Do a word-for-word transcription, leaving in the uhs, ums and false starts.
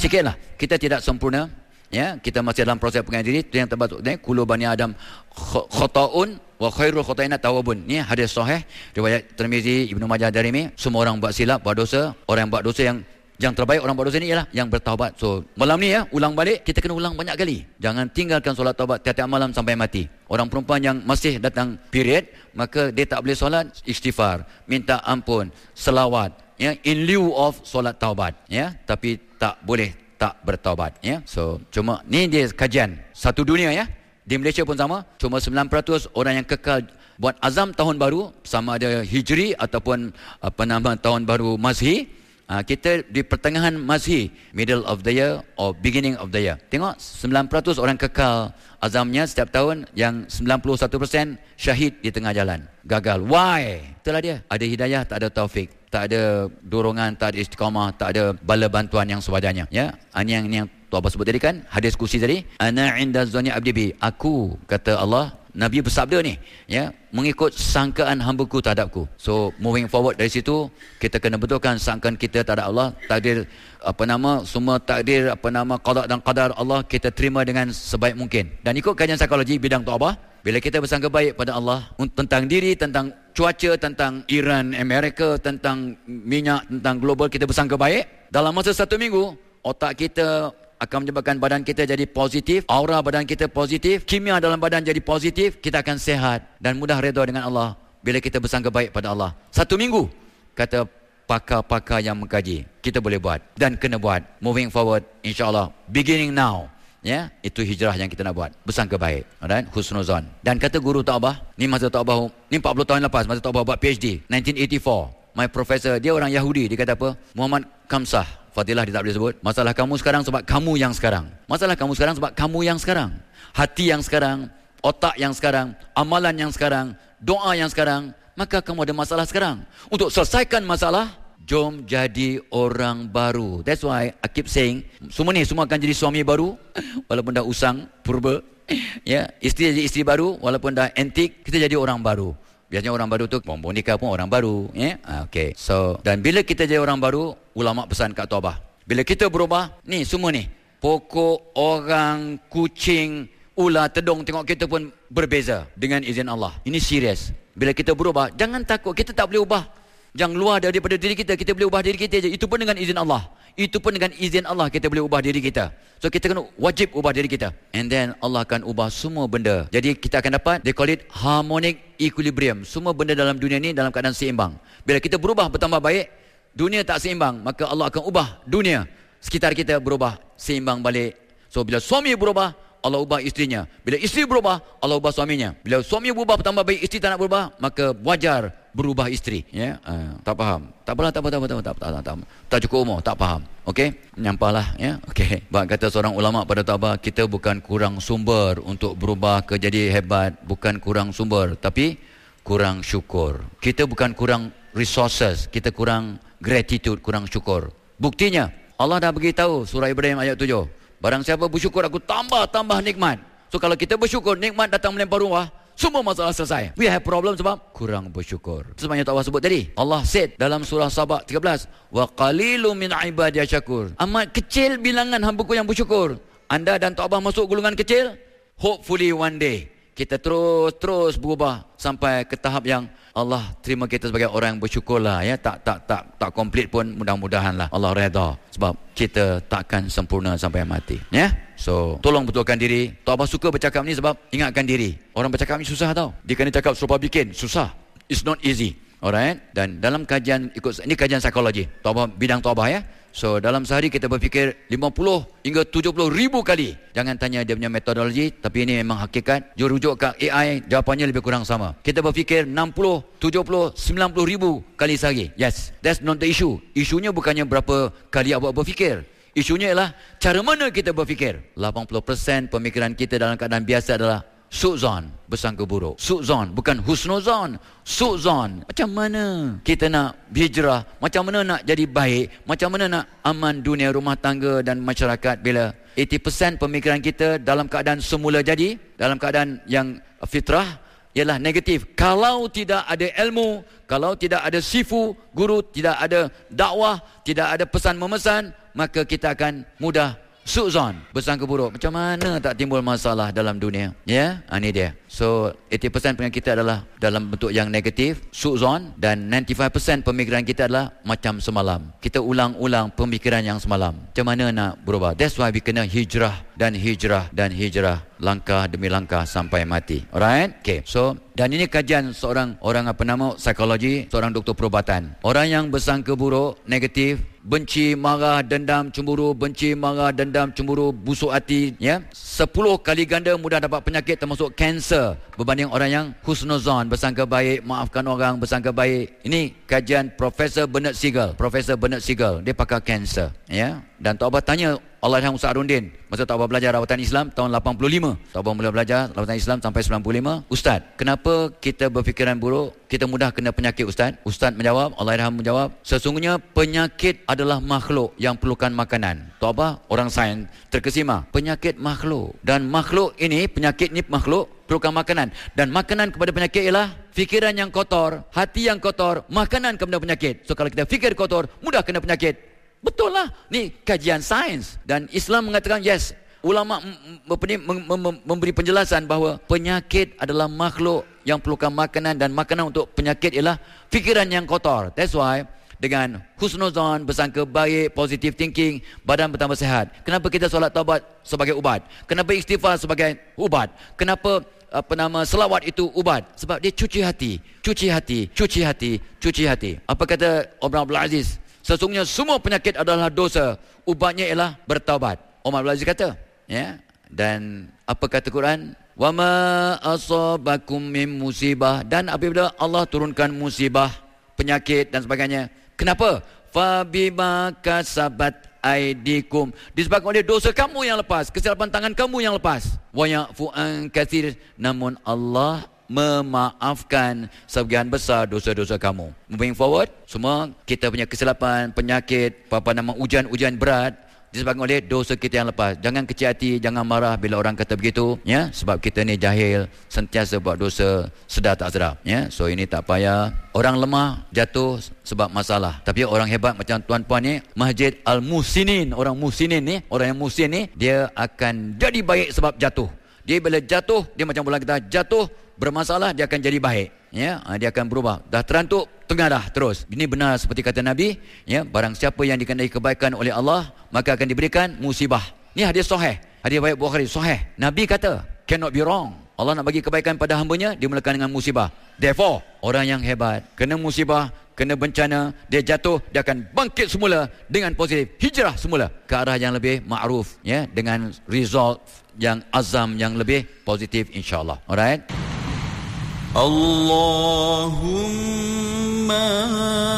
sikitlah. Kita tidak sempurna, ya, kita masih dalam proses pengendalian diri. Itu yang terbatuk ni, kullu bani adam khata'un wa khairul khata'ina tawabun. Ni hadis sahih riwayat Tirmizi, Ibnu Majah, Darimi. Semua orang buat silap, buat dosa. Orang yang buat dosa yang yang terbaik orang buat dosa ni ialah yang bertaubat. So malam ni ya, ulang balik, kita kena ulang banyak kali. Jangan tinggalkan solat taubat tiap-tiap malam sampai mati. Orang perempuan yang masih datang period, maka dia tak boleh solat, istighfar, minta ampun, selawat, ya, in lieu of solat taubat, ya, tapi tak boleh tak bertaubat, ya. So cuma ni dia kajian satu dunia, ya. Di Malaysia pun sama, cuma sembilan peratus orang yang kekal buat azam tahun baru, sama ada Hijri ataupun apa nama tahun baru Mazhi. Ha, kita di pertengahan Mazhi, middle of the year or beginning of the year. Tengok, sembilan peratus orang kekal azamnya setiap tahun, yang sembilan puluh satu peratus syahid di tengah jalan. Gagal. Why? Itulah dia. Ada hidayah, tak ada taufik. Tak ada dorongan, tak ada istiqamah, tak ada bala bantuan yang sewajarnya. Ya, ini yang, ini yang Tuan Abah sebut tadi kan, hadis kursi tadi. Ana inda zanni abdi bi. Aku, kata Allah, Nabi bersabda ni, ya, mengikut sangkaan hamba-Ku terhadapku. So moving forward dari situ, kita kena betulkan sangkaan kita terhadap Allah. Takdir apa nama, semua takdir apa nama qada dan qadar Allah kita terima dengan sebaik mungkin. Dan ikut kajian psikologi bidang Tuan Abah, bila kita bersangka baik pada Allah tentang diri, tentang cuaca, tentang Iran, Amerika, tentang minyak, tentang global, kita bersangka baik, dalam masa satu minggu otak kita akan menyebabkan badan kita jadi positif, aura badan kita positif, kimia dalam badan jadi positif, kita akan sehat dan mudah redha dengan Allah bila kita bersangka baik pada Allah. Satu minggu, kata pakar-pakar yang mengkaji, kita boleh buat dan kena buat. Moving forward, insyaAllah, beginning now, ya, itu hijrah yang kita nak buat, bersangka baik, alright, husnuzan. Dan kata guru Tok Abah, ni masa Tok Abah, ni empat puluh tahun lepas, masa Tok Abah buat PhD, nineteen eighty-four, my professor, dia orang Yahudi, dia kata apa? Muhammad Kamsah, Fadilah dia tak boleh sebut. Masalah kamu sekarang sebab kamu yang sekarang. Masalah kamu sekarang sebab kamu yang sekarang. Hati yang sekarang, otak yang sekarang, amalan yang sekarang, doa yang sekarang. Maka kamu ada masalah sekarang. Untuk selesaikan masalah, jom jadi orang baru. That's why I keep saying, semua ni semua akan jadi suami baru walaupun dah usang, purba. Ya, isteri jadi isteri baru walaupun dah antik, kita jadi orang baru. Biasanya orang baru tu, bombong nikah pun orang baru, ya. Yeah? Okay. So, dan bila kita jadi orang baru, ulama pesan kat Tok Abah, bila kita berubah, ni semua ni, pokok, orang, kucing, ular, tedung tengok kita pun berbeza dengan izin Allah. Ini serius. Bila kita berubah, jangan takut, kita tak boleh ubah yang luar daripada diri kita, kita boleh ubah diri kita je. Itu pun dengan izin Allah. Itu pun dengan izin Allah kita boleh ubah diri kita. So kita kena wajib ubah diri kita. And then Allah akan ubah semua benda. Jadi kita akan dapat, they call it harmonic equilibrium. Semua benda dalam dunia ni dalam keadaan seimbang. Bila kita berubah bertambah baik, dunia tak seimbang, maka Allah akan ubah dunia sekitar kita berubah seimbang balik. So bila suami berubah, Allah ubah isterinya. Bila isteri berubah, Allah ubah suaminya. Bila suami berubah bertambah baik, isteri tak nak berubah, maka wajar berubah isteri. Ya, uh, tak faham. Tak apalah, tak apa, tak apa, tak apa, tak apa, tak, tak, tak cukup umur, tak faham. Okey, nyampahlah, ya. Okey. Bak kata seorang ulama pada Tok Abah, kita bukan kurang sumber untuk berubah ke jadi hebat, bukan kurang sumber, tapi kurang syukur. Kita bukan kurang resources, kita kurang gratitude, kurang syukur. Buktinya, Allah dah beritahu surah Ibrahim ayat tujuh. Barang siapa bersyukur, aku tambah-tambah nikmat. So kalau kita bersyukur, nikmat datang melempar rumah, semua masalah selesai. We have problem sebab kurang bersyukur. Sebabnya Tok Abah sebut tadi, Allah said dalam surah Sabah tiga belas, wa qalilun min ibadiy syakur. Amat kecil bilangan hamba-Ku yang bersyukur. Anda dan Tok Abah masuk golongan kecil, hopefully one day kita terus-terus berubah sampai ke tahap yang Allah terima kita sebagai orang yang bersyukurlah, ya. Tak tak tak tak komplit pun, mudah-mudahanlah Allah redha, sebab kita takkan sempurna sampai mati, ya. So tolong betulkan diri. Tok Abah suka bercakap ni sebab ingatkan diri. Orang bercakap ni susah tau. Dia kena cakap serupa bikin, susah. It's not easy. Alright. Dan dalam kajian, ikut ini kajian psikologi Tok Abah, bidang Tok Abah, ya. So dalam sehari kita berfikir lima puluh hingga tujuh puluh ribu kali. Jangan tanya dia punya metodologi, tapi ini memang hakikat. Dia rujuk ke A I, jawapannya lebih kurang sama. Kita berfikir enam puluh, tujuh puluh, sembilan puluh ribu kali sehari. Yes, that's not the issue. Isunya bukannya berapa kali awak berfikir. Isunya ialah cara mana kita berfikir. lapan puluh peratus pemikiran kita dalam keadaan biasa adalah su'zon, bersangka buruk. Su'zon, bukan husnuzon. Su'zon. Macam mana kita nak hijrah? Macam mana nak jadi baik? Macam mana nak aman dunia, rumah tangga dan masyarakat bila lapan puluh peratus pemikiran kita dalam keadaan semula jadi, dalam keadaan yang fitrah, ialah negatif. Kalau tidak ada ilmu, kalau tidak ada sifu, guru, tidak ada dakwah, tidak ada pesan memesan, maka kita akan mudah su'zon, bersangka buruk. Macam mana tak timbul masalah dalam dunia? Ya, yeah? Ini dia. So, lapan puluh peratus pemikiran kita adalah dalam bentuk yang negatif, su'zon, dan sembilan puluh lima peratus pemikiran kita adalah macam semalam. Kita ulang-ulang pemikiran yang semalam. Macam mana nak berubah? That's why we kena hijrah dan hijrah dan hijrah, langkah demi langkah sampai mati. Alright? Okay. So, dan ini kajian seorang orang apa nama psikologi, seorang doktor perubatan. Orang yang bersangka buruk, negatif, benci, marah, dendam, cemburu, benci, marah, dendam, cemburu, busuk hati, ya, sepuluh kali ganda mudah dapat penyakit termasuk kanser berbanding orang yang husnuzon, bersangka baik, maafkan orang, bersangka baik. Ini kajian Profesor Bernard Siegel. Profesor Bernard Siegel, dia pakar kanser, ya. Dan Tok Abah tanya Allahyarham Ustaz Arundin masa Tok Abah belajar rawatan Islam tahun lapan puluh lima. Tok Abah mula belajar rawatan Islam sampai sembilan puluh lima. Ustaz, kenapa kita berfikiran buruk? Kita mudah kena penyakit, Ustaz. Ustaz menjawab, Allahyarham menjawab, sesungguhnya penyakit adalah makhluk yang perlukan makanan. Tok Abah orang sains terkesima, penyakit makhluk. Dan makhluk ini, penyakit ini makhluk perlukan makanan. Dan makanan kepada penyakit ialah fikiran yang kotor, hati yang kotor, makanan kepada penyakit. So kalau kita fikir kotor, mudah kena penyakit. Betul lah. Ni kajian sains. Dan Islam mengatakan yes. Ulama memberi penjelasan bahawa penyakit adalah makhluk yang perlukan makanan, dan makanan untuk penyakit ialah fikiran yang kotor. That's why dengan husnuzon, bersangka baik, positive thinking, badan bertambah sihat. Kenapa kita solat taubat sebagai ubat? Kenapa istighfar sebagai ubat? Kenapa apa nama selawat itu ubat? Sebab dia cuci hati, cuci hati, cuci hati, cuci hati. Apa kata Umar Abdul Aziz? Sesungguhnya semua penyakit adalah dosa, ubatnya ialah bertaubat. Umar Abdul Aziz kata, ya. Dan apa kata Quran? Wa ma asabakum min musibah, dan apabila Allah turunkan musibah, penyakit dan sebagainya, kenapa? Fa bima kasabat aidikum, disebabkan oleh dosa kamu yang lepas, kesilapan tangan kamu yang lepas. Wa ya'fu an katsir, namun Allah memaafkan sebagian besar dosa-dosa kamu. Moving forward, semua kita punya kesilapan, penyakit, apa nama ujian-ujian berat disebabkan oleh dosa kita yang lepas. Jangan kecil hati, jangan marah bila orang kata begitu, ya, sebab kita ni jahil, sentiasa buat dosa sedar tak sedar, ya. So ini tak payah. Orang lemah jatuh sebab masalah, tapi orang hebat macam tuan-puan ni, Masjid Al-Muhsinin, orang Muhsinin ni, orang yang muhsin ni, dia akan jadi baik sebab jatuh. Dia bila jatuh, dia macam bola kita jatuh, bermasalah, dia akan jadi baik, ya. Dia akan berubah. Dah terantuk, tengadah terus. Ini benar seperti kata Nabi, ya, barang siapa yang dikendai kebaikan oleh Allah, maka akan diberikan musibah. Ini hadis sahih, hadis riwayat Bukhari sahih. Nabi kata, cannot be wrong. Allah nak bagi kebaikan pada hambanya, dia mulakan dengan musibah. Therefore, orang yang hebat kena musibah, kena bencana, dia jatuh, dia akan bangkit semula dengan positif, hijrah semula ke arah yang lebih ma'ruf, ya, dengan result yang azam yang lebih positif, insyaAllah. Alright. Allahumma